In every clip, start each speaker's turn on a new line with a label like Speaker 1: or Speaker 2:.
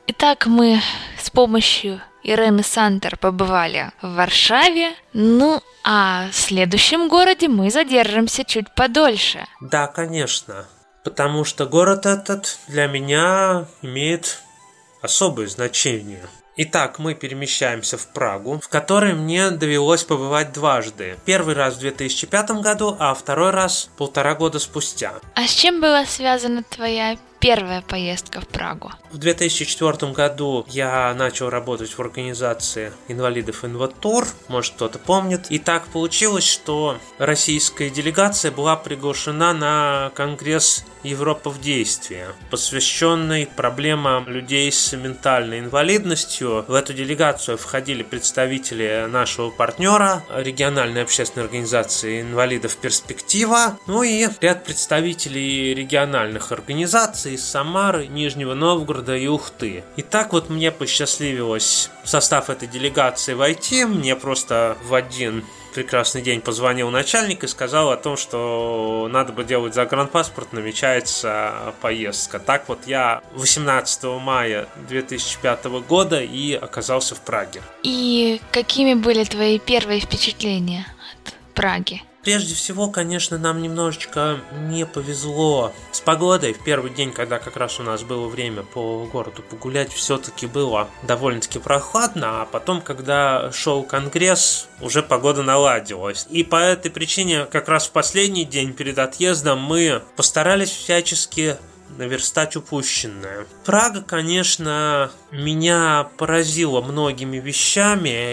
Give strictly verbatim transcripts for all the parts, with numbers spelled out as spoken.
Speaker 1: Итак, мы с помощью Ирены Сантер побывали в Варшаве. Ну, а в следующем городе мы задержимся чуть подольше.
Speaker 2: Да, конечно. Потому что город этот для меня имеет особое значение. Итак, мы перемещаемся в Прагу, в которой мне довелось побывать дважды. Первый раз в две тысячи пятом году, а второй раз полтора года спустя.
Speaker 1: А с чем была связана твоя первая поездка в Прагу?
Speaker 2: В две тысячи четвёртом году я начал работать в организации инвалидов Инватур, может кто-то помнит. И так получилось, что российская делегация была приглашена на Конгресс «Европа в действии», посвященный проблемам людей с ментальной инвалидностью. В эту делегацию входили представители нашего партнера, региональной общественной организации инвалидов «Перспектива», ну и ряд представителей региональных организаций из Самары, Нижнего Новгорода и Ухты. И так вот мне посчастливилось в состав этой делегации войти. Мне просто в один прекрасный день позвонил начальник и сказал о том, что надо бы делать загранпаспорт, намечается поездка. Так вот я восемнадцатого мая две тысячи пятого года и оказался в Праге.
Speaker 1: И какими были твои первые впечатления от Праги?
Speaker 2: Прежде всего, конечно, нам немножечко не повезло с погодой. В первый день, когда как раз у нас было время по городу погулять, все-таки было довольно-таки прохладно, а потом, когда шел конгресс, уже погода наладилась. И по этой причине, как раз в последний день перед отъездом, мы постарались всячески наверстать упущенное. Прага, конечно, меня поразила многими вещами.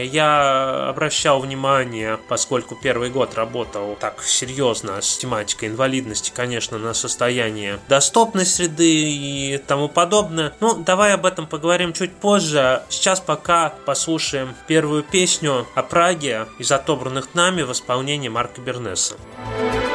Speaker 2: Я обращал внимание, поскольку первый год работал так серьезно с тематикой инвалидности, конечно, на состояние доступной среды и тому подобное. Ну, давай об этом поговорим чуть позже. Сейчас пока послушаем первую песню о Праге из отобранных нами в исполнении Марка Бернеса.